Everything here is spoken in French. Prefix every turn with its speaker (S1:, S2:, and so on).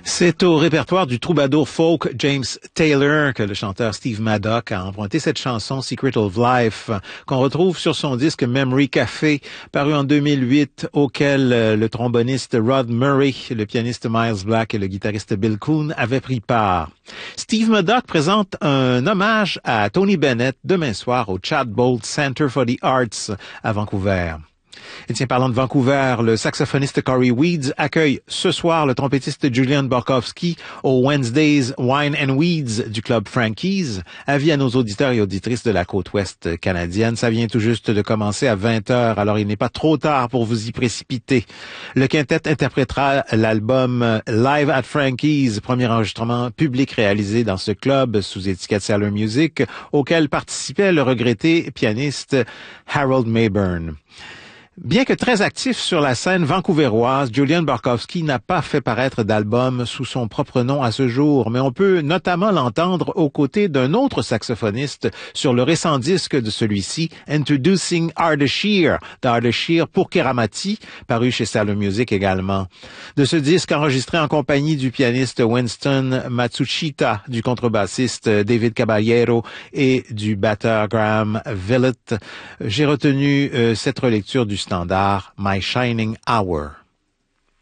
S1: C'est au répertoire du troubadour folk James Taylor que le chanteur Steve Madoc a emprunté cette chanson Secret of Life qu'on retrouve sur son disque Memory Café paru en 2008 auquel le tromboniste Rod Murray, le pianiste Miles Black et le guitariste Bill Coon avaient pris part. Steve Madoc présente un hommage à Tony Bennett demain soir au Chad Bolt Center for the Arts à Vancouver. Et tiens, parlant de Vancouver, le saxophoniste Corey Weeds accueille ce soir le trompettiste Julian Borkowski au Wednesdays Wine and Weeds du club Frankie's. Avis à nos auditeurs et auditrices de la côte ouest canadienne, ça vient tout juste de commencer à 20h, alors il n'est pas trop tard pour vous y précipiter. Le quintet interprétera l'album Live at Frankie's, premier enregistrement public réalisé dans ce club sous étiquette Sailor Music, auquel participait le regretté pianiste Harold Mayburn. Bien que très actif sur la scène vancouvéroise, Julian Borkowski n'a pas fait paraître d'album sous son propre nom à ce jour, mais on peut notamment l'entendre aux côtés d'un autre saxophoniste sur le récent disque de celui-ci, Introducing Ardeshir, d'Ardeshir pour Keramati, paru chez Sailor Music également. De ce disque enregistré en compagnie du pianiste Winston Matsushita, du contrebassiste David Caballero et du batteur Graham Villett, j'ai retenu cette relecture du standard My Shining Hour.